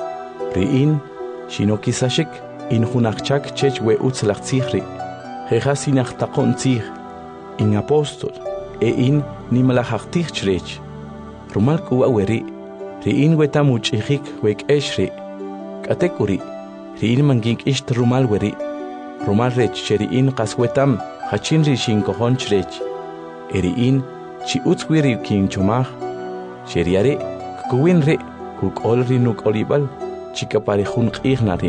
Riin, shinokisashik, in junakchak chech we utzalaktzih ri. Jejasinach takontzih, in apostol, e in nimalajaktih chrech. Rumal kuwaweri, riin wetamuchihik wek eshri. Katekuri, riin mangink isht rumal weri. Rumal rech cheriin kaswetam, hachin ri shinkohon chrech. Eriin, chi utzwiri king chomach, cheriare, kuwinre, kukolri nukolibal, chika parejun ignari.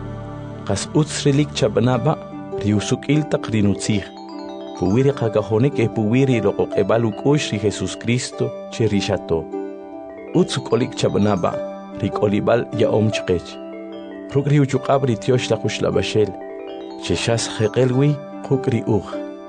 Kas utzrilik chabanaba, riusuk iltak rinutzih. Puwiri kakahonik e puwiri lokok ebalukush ri Jesus Cristo, cherishato. Utzukolik chabanaba, rikolibal ya omchkech. Rukri uchukabri tiosh la kushlabashel, cheshas hekelwi, kukri uch.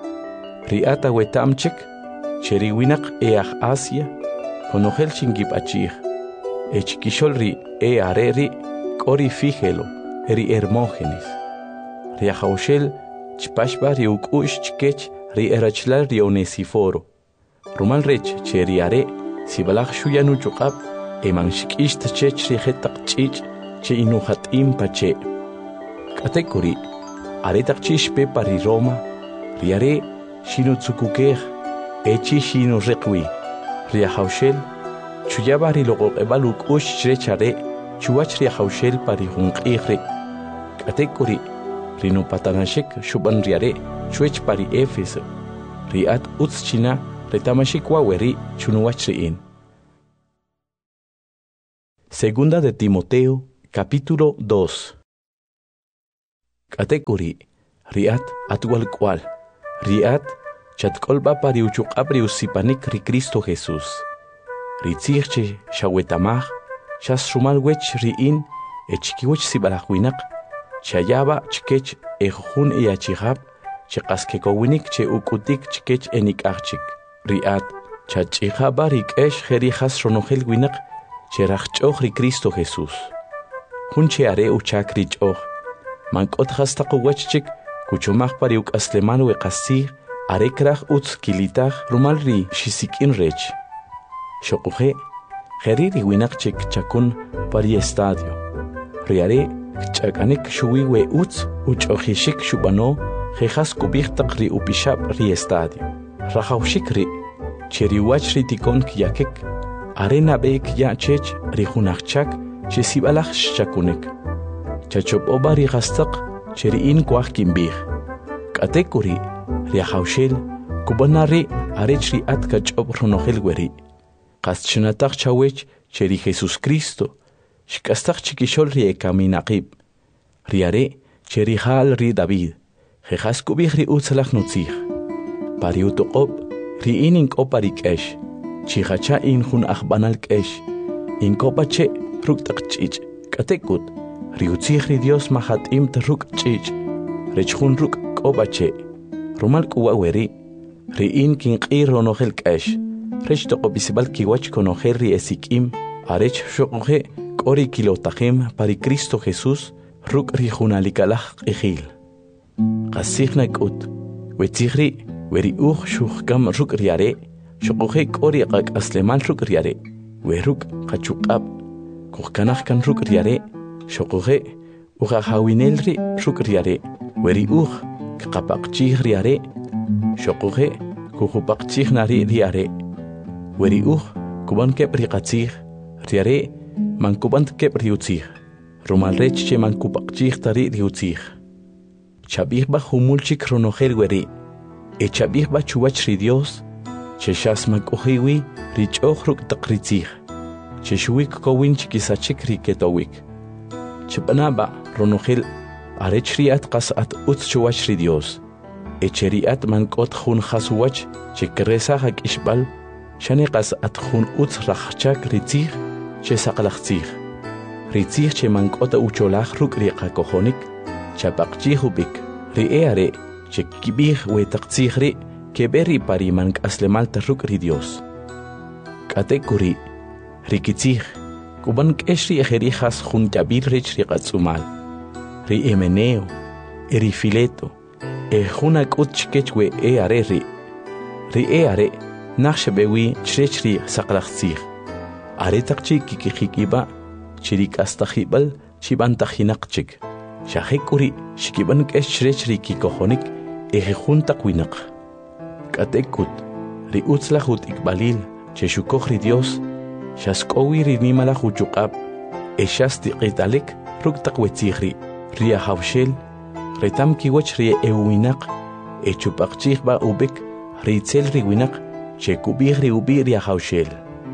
Riata wetamchek, Cheri winak each Asia, conogel chingip achich, echkisholri areri, kori fijelo, ri Hermógenes. Riajaushel, chpashba riukush chkech, ri erachlal ri Onesiforo. Rumal rech, cheri are, sibalach shuyanu chukab, emanshikisht chech ri hetak chich, che inuhat pache. Katekuri, aretak chishpe pari Roma, riare, shinutsukukej, Echi shino requi, riajaushel, chuyabari logo ebaluk ush chrechare, chuach riajaushel pari hunqihre. Katekuri, rino patanashek shuban riare, chuech pari Éfeso. Riat utschina, retamashik waweri chunuwachriin. Segunda de Timoteo, capítulo 2. Katekuri, riat atual cual, riat chatkolba pariuchuqabrius sipanik ri Cristo Jesús. Ritzirche shawetamaj, shas rumalwech riin, echkiwech sibalahwinak, chayaba chkech ejun iachihab, chekaskekowinnik che ukutik chkech enikachik. Riat chachihaba rikesh jerijas ronogel winak, cherachchoch ri Cristo Jesús. Hunche are uchak richoch, mankot hastaqowachchik, kuchomach pariuk asleman weqasir, arekrach utz kilitach rumal ri shisikin rech. Shokuhe, jeriri winakchik chakun pari estadio. Riare, chakanek shuwi we utz, uchojishik shubano, jejas kubichtaq ri upishab ri estadio. Rajaushik ri, cheriwach ri tikon kyakek, arena beek ya chech ri hunachchak, chesibalach shakunek. Chachop oba ri gastaq, cheriin kwach kimbih. Katekuri, ri haushel, kubanari arech ri atkachop runogel weri. Qaschinataq chawech cheri Jesus Cristo, shkastaq chikishol ri ekaminaqib. Riare, cheri hal ri David, jejas kubih ri utzalach nutzich. Pariutoqop, ri inin koparik esh, chihacha in hun achbanal kesh, in kopache ruktaq chich, katekut, ri utzich ri Dios mahat im ruk chich, rechhun ruk kopache, rumal kuwaweri, ri in kinqir ronogel kesh, rech toqopisibal kiwach konogel ri esikim, arech shoqoje kori kilotajem pari Cristo Jesús, ruk ri junalikalach ejil. Qasihna kut, wetzihri, weri shuhkam ruk riare, shoqoje kori qak aslemal ruk riare, weruk qachuqab, kuhkanach kan ruk riare, shoqoje hawinelri ruk riare, weri kaqapaqchih riare, shoqoje kuhupaqchih nari riare, weri kuban kep riqatzih, riare mankubant kep riutzih, rumalrech che mankupaqchih tari riutzih. Chabihba humulchik ronogel weri, echabihba chuwach ri Dios, cheshas makohiwi richoch ruk takritzih, cheshuik kowin chikisachik riketowik. Chepanaba ronogel arech riat qasat utz chuwach ri Dios, echeriat mankot hun khasuwach chekresa hak ishbal, shani qasat hun utz rachchak ritzih, chesaqlachtzih. Ritzih che mankota ucholach ruk riqakohonik, chapaqchih ubik, ri'eare, chekibih wetaqtzih ri, keberi pari mank aslemal tarruk ri Dios. Katekuri, rikitzih, kuban keshri ejerijas juntabir rich riqatzumal, ri emeneo, eri fileto, junak utchkechwe eare ri, ri'eare, naxhebewi chrech ri saqlachtzih, aretaqchi kikijikiba, chirik astajibal, chibantajinaqchik. Shahekuri shikiban keshrech ri kikohonik ejejuntaq winak. Katekut ri utzlajut ikbalil cheshukoj ri Dios, shaskowi ri nimalaj uchuqab, eshas tiqitalik ruktaq wetzihri, ri ahawshel, retam kiwach ri ewinaq, echupaqchih ba ubik, ri itzel ri winak, chekubih ri ubi ri ahawshel.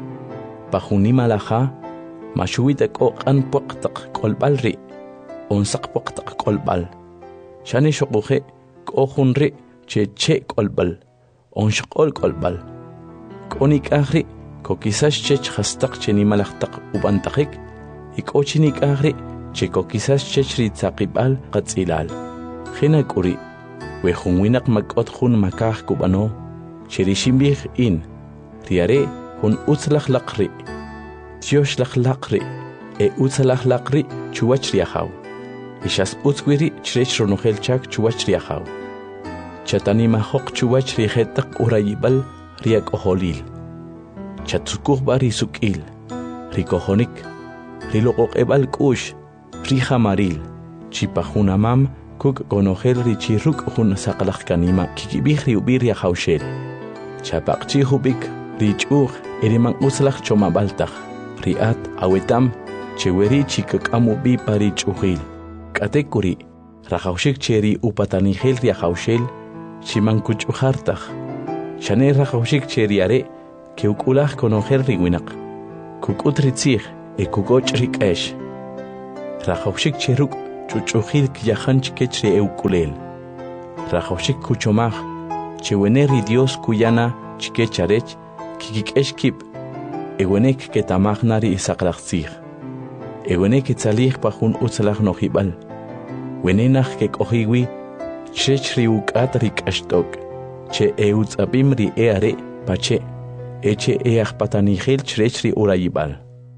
Pajunimalaja, mashuwitak oqan puqtaq kolbal ri, onsaq puqtaq kolbal. Shani shoqoje kohunri che kolbal, onshqol kolbal. Konik ahri, kokisas chech hastaq chenimalaqtaq ubantaxik, ikochinik ahri, che kokisas chech ritzaqibal qatzilal. Khina kuri, wejunwinak makot hun makaj kubano, cherishimbi in, riare hun utzlaq laqri, Dios laqri, utzlaq laqri chuwach riahaw. Ishas utzwiri chrech ronogel chak chuwach riahaw. Chatanima hoq chuwach rihetaq urayibal riak oholil. Chatsukuh bari sukil, rikohonik, riloqoq ebal kush, rihamaril, chipahunamam kuk konogel richiruk hun saqlaq kanima kikibih riubir riahawshel. Chapaqchi hubik richuh eriman utzlaq chomabaltaq. Riat awetam cheweri chikakamu bi pari chuhil. Katekuri rajaushik cheri upatanihel riahaushel chimankuchuhartaj. Shane rajawshik cheriare que ukulaj conocer riwinak. Kukutritzig e kukoch rikesh. Rajawshik cheruk chuchuhil kyahanch kechre eukulel. Rajawshik kuchomaj cheweneri Dios kuyana chikecharech kikikesh kip. Ewenek ketamaghnari isaklachzig. Ewenek itzalih pahun utzalach nohibal. Wenenach kekohiwi chechri ukatrik ashtok. Che eutzabimri eare pache. Eche eachpatanigel chechri urayibal.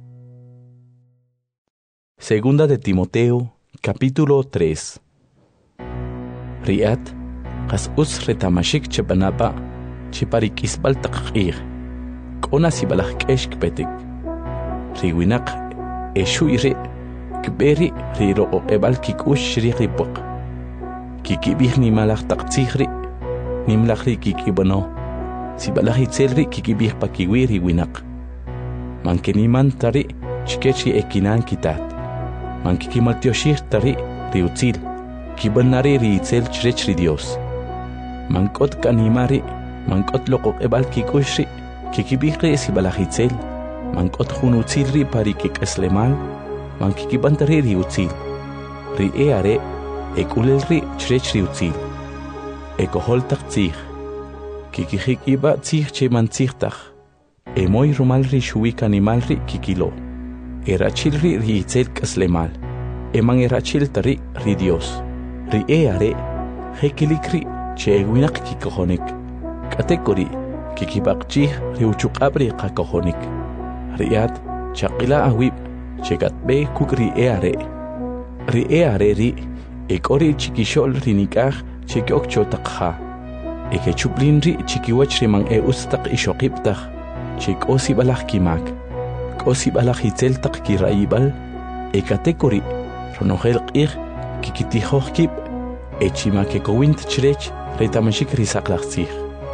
Segunda de Timoteo, capítulo 3. Riat, kas us retamashik chepanapa, chiparik isbal takir. Kona sibalach keshk petik. Riwinak, eshuire, kberi riro ebal kikush ripok. Kikibih ni malach takzihri, nimlachri kikibano. Sibalach itzelri kikibih pakiwi riwinak. Mankeniman tari, chikechi ekinan kitat. Mankikimaltioshir tari riutzil, kibanari riitzel chirechri Dios. Mankot kanimari, mankot lokok ebal kikushri, kikibihri sibalachitzel, mankot hunutzilri pari kikeslemal, mankikibantari riutzil. Ri eare, ekulelri chirechri utzil. Ekoholtak tzig, kikihikiba tzig che mantzigtach, emoy rumalri shuik animalri kikilo. Erachilri riitzel kaslemal, eman erachil tari ri Dios. Ri eare, hekilikri che eguinak kikohonik. Katekori, kikibakchih riuchukabri kakohonik. Riat, chakila awib, chegatbe kukri eare. Ri eare ri, ekori chikishol rinikah chekiok chotakha. Eke chuplinri chikiwach rimang ustak ishokiptach, chikosi balach kimak. Osi balach itzel tak kirayibal, ekatekori, ronogel qir, kikitihohkip, echima kekowint chrech, retamashik risaklachzig.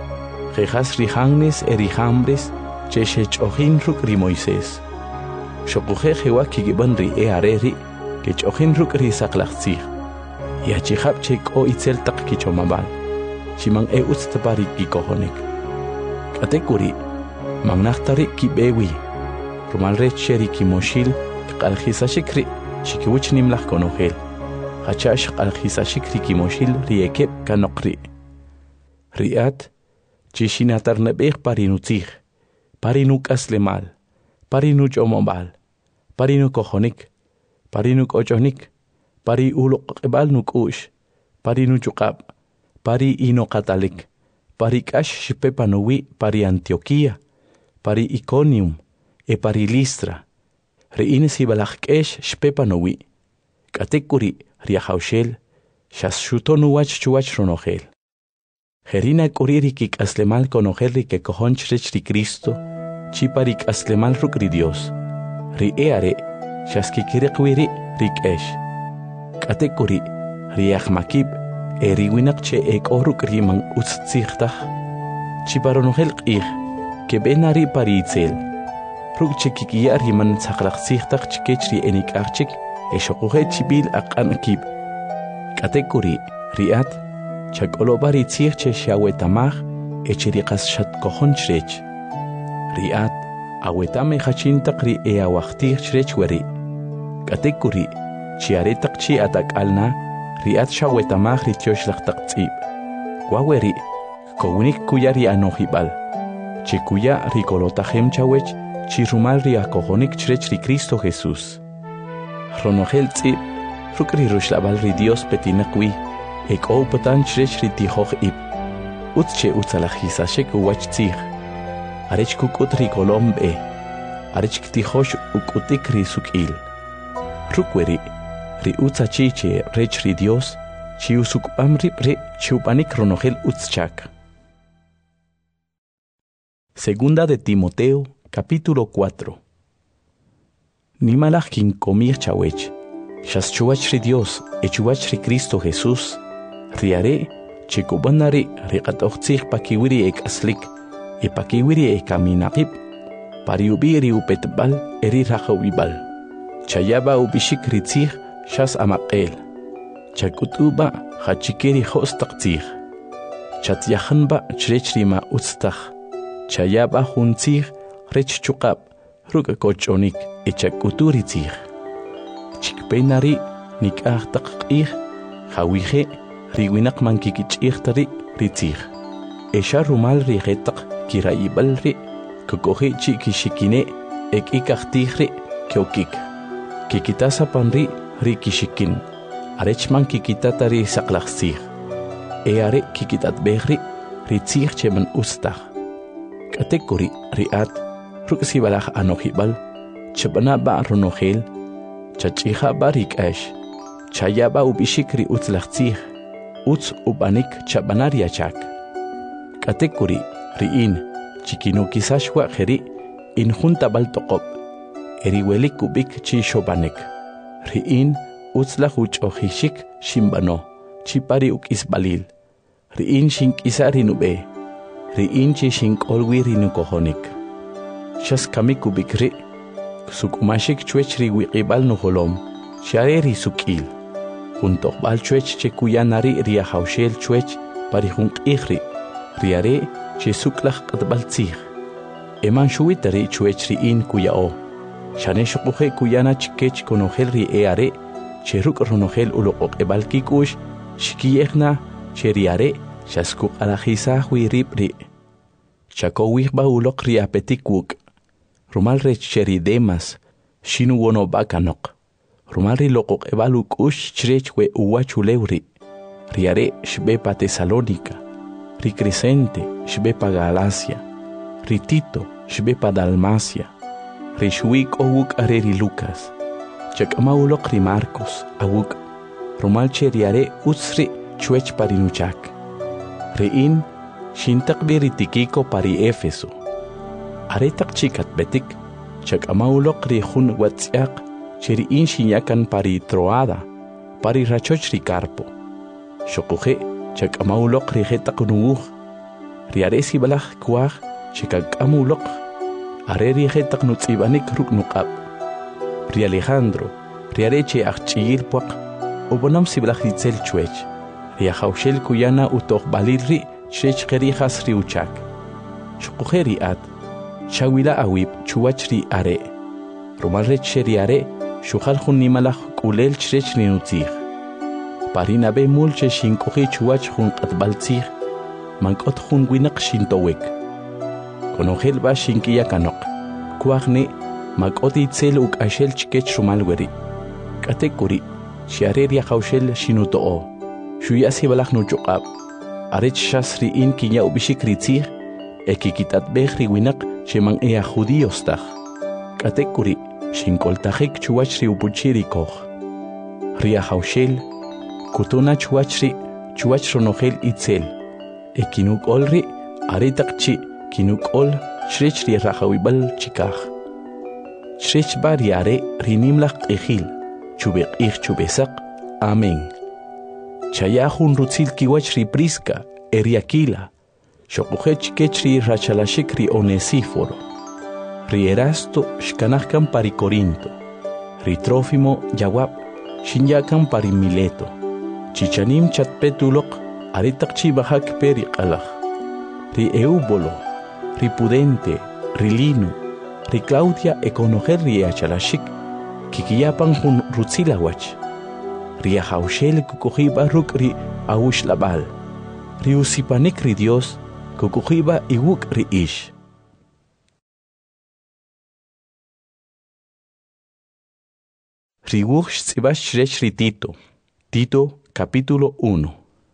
Rejas rihangnes erihambres, cheshech ohin ruk ri Moisés. Shokuje jewa kigiban ri eareri, kech ohin ruk risaklachzig. Yachihab chek o itzel tak kichomabal, chimang ustapari kikohonik. Katekori, mangnachtari kibewi. Rumalre cheri kimoshil, qalkhisashikri, chikiwich nimlach konohel. Hachash qalkhisashikri kimoshil riekep kanokri. Riat, chishinatar nebeh parinutzig, parinuk aslemal, parinuch omobal, parinuk ojonik, parinuk ojonik, pari ulok ebal nuk ush, parinuchukab, pari inokatalik, pari kash shipepanowi, pari Antioquia, pari Iconium, e pari Listra. Reine sibalach kesh shpepanowi. Katekuri riahaushel, shashutonuwach chuach ronogel. Herina kuriri kik aslemal konoherri ke kohonchrech ri Cristo, chiparik aslemal rukri Dios. Ri eare, shaskikirekwiri rik esh. Katekuri riahmakib, e riwinak che ek oruk rimang utzichtach. Chiparonogel qih, ke benari paritzel. Ruk chikikia riman saklachzigtach chikechri enikachik, eshokuhe chibil akanakib. Katekuri, riat, chakolobari tzirche shawetamach, echirikas shatkohon chrech. Riat, awetame hachintak ri eawachtir chrechweri. Katekuri, chiaretak chi atak alna, riat shawetamach ri tioshlachtak tzib. Waweri, kounik kuyari anohibal. Chikuya rikolotahem chawech, chirumal riakohonik chrech ri Cristo Jesús. Ronogel tzib, rukri rushlabal ri Dios petinakwi, ek opatan chrech ri tihoch ib. Utche utzalajisashek uwach tzig. Arech kukut ri kolombe, arech ktihosh ukutik ri sukil. Rukweri, ri utzachiche rech ri Dios, chi usukpam ripre chupanik ronogel utzchak. Segunda de Timoteo, capítulo 4. Nimalach kin komir chawech, shas chuach ri Dios, chuach ri Cristo Jesús, riare, chikubanari, riqatochtzig pakiwiri ek aslik, pakiwiri ek aminaqib, pariubiri upetbal, eri rajawibal. Chayaba ubishik ritzig, shas amaqel. Chakutuba, hachikeri hostaqtzig. Chatyahanba chrech rima utstaj. Chayaba juntzig rech chukab. Ruga kochonik echakuturi tzig. Chikpenari nik ahtaq Hawije riwinak mankikich'irtari ritzig. Esha rumal rigetaq kiraibalri kokoji chikishikine ekikajtigri kyokik. Kikitasa panri rikishikin. Arechman kikitatari saqlaqsig. Eare kikitatbegri ritzig cheman ustaj. Katekuri riat ruksibalaj anojibal chebana ba ronojel chachija barikash. Chayaba ubishikri utzlaqtzig. Utz ubanik chabanari achak. Katekuri riin chikinukisashwa jeri injunta baltoqob. Eriwelik kubik chi shobanek. Riin utzla huch'ojishik shimbano. Chipari ukisbalil. Riin shinkisari nube. Riin chi shinkolwi rinukohonik. Shaskami kubik ri. Sukumashik chwech riwiqibal nuholom. Shareri sukil. Junto bal chwech chekuyanari riahaushel chwech parihunk ihri. Riare che suklach qatbaltzig. Eman shuitari chwech riin kuyao. Shane shukuhe kuyana chikech konogel ri eare. Che ruk ronogel uloqok ebalkikush. Shikiyegna che riare. Shaskuk alajisa huirip ri. Chakowih ba ulok ri apetikwuk. Rumal rech cheri demas. Shinu wono bakanok. Rumari loqok ebaluk ush chrechwe uwachuleuri. Riare shbepa Tesalónica. Ricrescente shbepa Galacia. Ritito shbepa Dalmacia. Rishwik owuk areri Lucas. Chakama ulok ri Marcos awuk. Rumalche riare utsri chwech parinuchak. Riin shintakbi ritikiko pari Éfeso. Aretak chikat betik. Chakama ulok ri jun watsiak. Cheri inshinyakan pari Troada, pari rachoch ricarpo. Shokuje, chak amaulok rijeta kunuuj. Riaresi balaj kuaj, chikak amulok. Are rijeta knutsibanik ruknukab. Ri Alejandro, riareche achchigil puak. Obonam si balaj ditzel chwech. Riajaushel kuyana utoh balirri, chech gerijas riuchak. Shokuje riat, chawila awib chuach ri are. Rumalrech riare, Shukhal jun nimalaj kulel chrech ninutzig. Parina be mulche shinkoji chuach jun qatbaltzig. Mankot jun winak shintowek. Konogel ba shinkiya kanok. Kuajne makot itzel uk ashel chikech rumalweri. Katekuri shiareria jaushel shinutoo. Shuyasi balaj nuchokab. Arech shasri in kinya ubishik ritzig. Ekikitat behri winak sheman ea judíos taj. Katekuri Shinkoltajik chuachri upuchiri koch. Ria haushel, kutuna chuachri, chuachronogel itzel. Ekinuk olri, aretakchi, kinuk ol, shrechri rahawibal chikaj. Shrech bariare, rinimlak ejil, chubek chubesak, amen. Chayahun rutzil kiwachri priska, eriakila, shokujech kechri rachalashikri onesíforo. Rierasto shkanahkan pari Corinto. Ritrófimo yawab shinyakan pari Mileto. Chichanim chatpetulok aritakchi bahak peri qalaj. Ri Eubolo, ri Pudente, ri Lino, ri Claudia econoger ri achalashik. Kikiyapan jun rutzilawach. Ri ahaushel kukujiba ruk ri aush labal. Ri usipanik ri Dios kukujiba iwuk ri ish. Riwuch tzibash shrech ri Tito. Tito capítulo 1.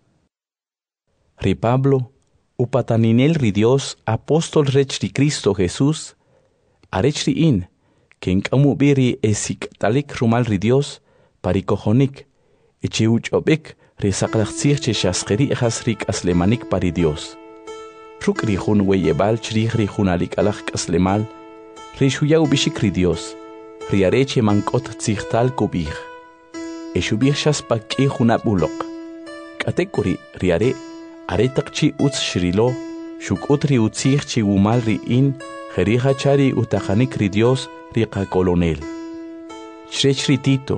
Ri Pablo, upataninel ri Dios, apóstol rech ri Cristo Jesús, arech ri in, ken kamubiri esikatalik rumal ri Dios, parikohonik, echiuchobik, ri saklachtzir che shaskeri echas rik aslemanik pari Dios. Ruk ri jun weyebal chrich ri junalik alach aslemal, ri shuyau bishik ri Dios, riareche mankot tzigtal kubij. Eshubij shaspaki junabulok. Katekuri riare, aretakchi utz shrilo, shukutri utzig chi umal ri in, jerija chari utajanik ri Dios, riqa colonel. Chrech ri Tito,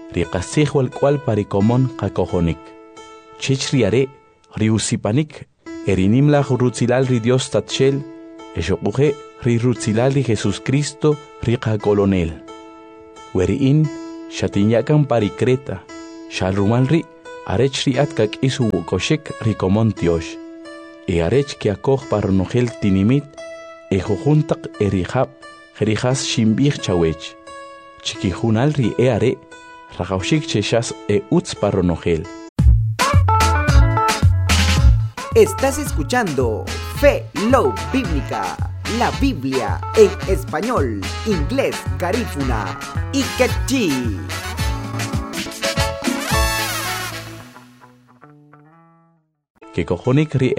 riqasig wal cual parikomon qakohonik. Chech riare, riusipanik, Erinimla rutzilal ri Dios tatchel, eshokuje ri rutzilal ri Jesús Cristo riqa colonel. Weriin, shatinyakan parikreta, shalrumal ri, arech ri atkak isu wukoshek ricomontiosh. Arech que akoj paronogel tinimit, jujuntak erijab, jerijas shimbich chawech. Chiquijunal ri are, rajaushik cheshas utz paronogel. Estás escuchando Fe Love Bíblica, la Biblia en español, inglés, garífuna y quechí. Que cojones ri